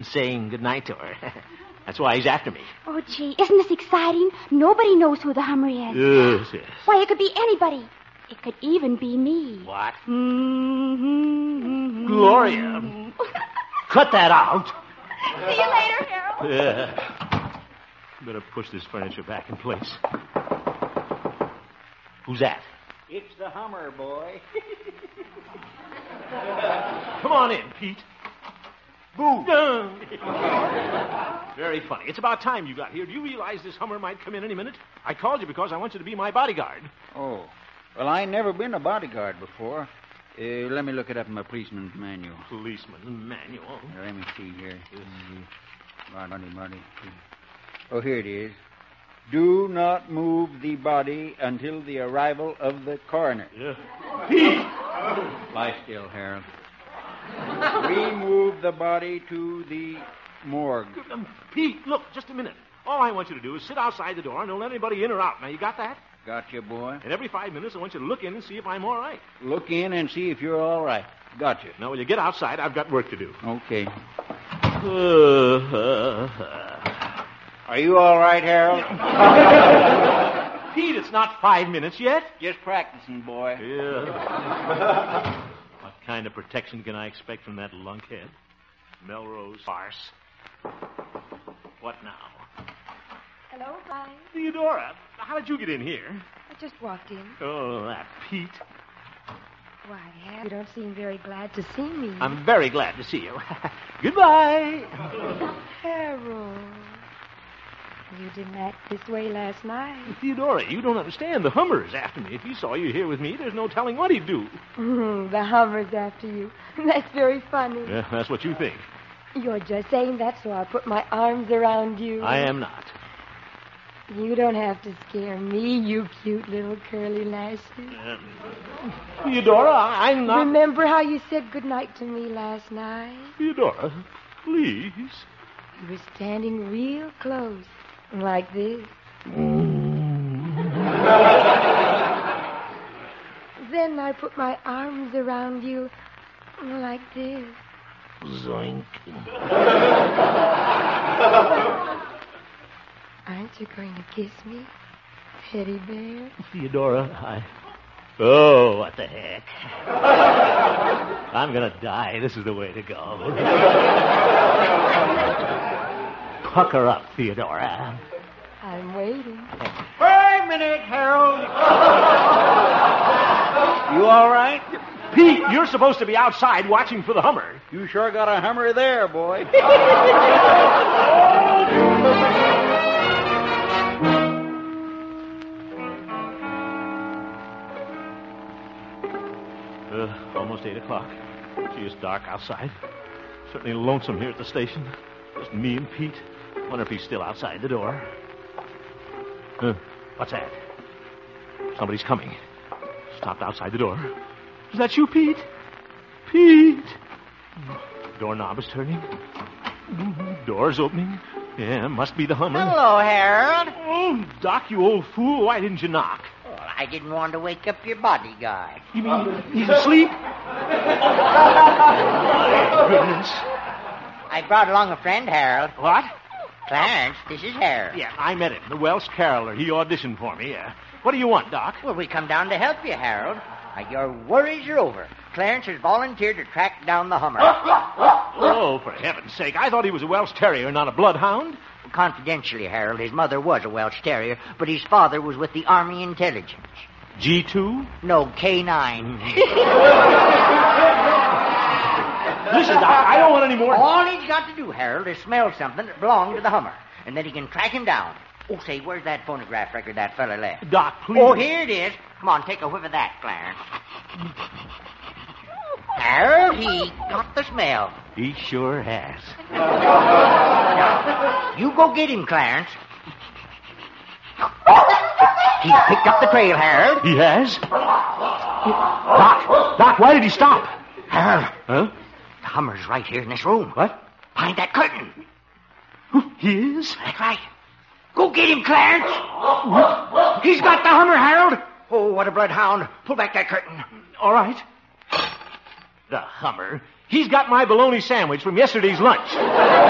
saying goodnight to her. That's why he's after me. Oh, gee, isn't this exciting? Nobody knows who the Hummer is. Yes. Why, it could be anybody. It could even be me. What? Mm-hmm. Gloria. Cut that out. See you later, Harold. Yeah. Better push this furniture back in place. Who's that? It's the Hummer, boy. Come on in, Pete. Boo. Very funny. It's about time you got here. Do you realize this Hummer might come in any minute? I called you because I want you to be my bodyguard. Oh. Well, I ain't never been a bodyguard before. Let me look it up in my policeman's manual. Policeman manual. Let me see here. Body. Oh, here it is. Do not move the body until the arrival of the coroner. Yeah. Pete! Lie still, Harold. Remove the body to the morgue. Pete, look, just a minute. All I want you to do is sit outside the door and don't let anybody in or out. Now, you got that? Gotcha, boy. And every 5 minutes, I want you to look in and see if I'm all right. Look in and see if you're all right. Gotcha. Now, when you get outside, I've got work to do. Okay. Are you all right, Harold? Pete, it's not 5 minutes yet. Just practicing, boy. Yeah. What kind of protection can I expect from that lunkhead? Melrose farce. What now? Hello, hi. Theodora, how did you get in here? I just walked in. Oh, that Pete. Why, Harry, you don't seem very glad to see me. I'm very glad to see you. Goodbye. Harold, you didn't act this way last night. Theodora, you don't understand. The Hummer is after me. If he saw you here with me, there's no telling what he'd do. The Hummer's after you. That's very funny. Yeah, that's what you think. You're just saying that so I'll put my arms around you. I am not. You don't have to scare me, you cute little curly lassie. Theodora, I'm not... Remember how you said goodnight to me last night? Theodora, please. You were standing real close, like this. Then I put my arms around you, like this. Zoink. Aren't you going to kiss me, teddy bear? Theodora, Oh, what the heck. I'm going to die. This is the way to go. Pucker up, Theodora. I'm waiting. Wait a minute, Harold. You all right? Pete, you're supposed to be outside watching for the Hummer. You sure got a Hummer there, boy. Almost 8 o'clock. Gee, it's dark outside. Certainly lonesome here at the station. Just me and Pete. Wonder if he's still outside the door. What's that? Somebody's coming. Stopped outside the door. Is that you, Pete? Pete! Doorknob is turning. Door's opening. Yeah, must be the Hummer. Hello, Harold. Oh, Doc, you old fool. Why didn't you knock? Well, I didn't want to wake up your bodyguard. You mean he's asleep? My goodness. I brought along a friend, Harold. What? Clarence, this is Harold. Yeah, I met him. The Welsh caroler. He auditioned for me, yeah. What do you want, Doc? Well, we come down to help you, Harold. Your worries are over. Clarence has volunteered to track down the Hummer. Oh, for heaven's sake. I thought he was a Welsh terrier, not a bloodhound. Confidentially, Harold, his mother was a Welsh terrier, but his father was with the Army Intelligence. G2? No, K9. Listen, Doc, I don't want any more... All he's got to do, Harold, is smell something that belonged to the Hummer, and then he can track him down. Oh, say, where's that phonograph record that fella left? Doc, please. Oh, here it is. Come on, take a whiff of that, Clarence. Harold, he got the smell. He sure has. Now, you go get him, Clarence. He's picked up the trail, Harold. He has? Doc, why did he stop? Harold. Huh? The Hummer's right here in this room. What? Behind that curtain. He is? That's right. Go get him, Clarence. He's got the Hummer, Harold. Oh, what a bloodhound. Pull back that curtain. All right. The Hummer. He's got my bologna sandwich from yesterday's lunch.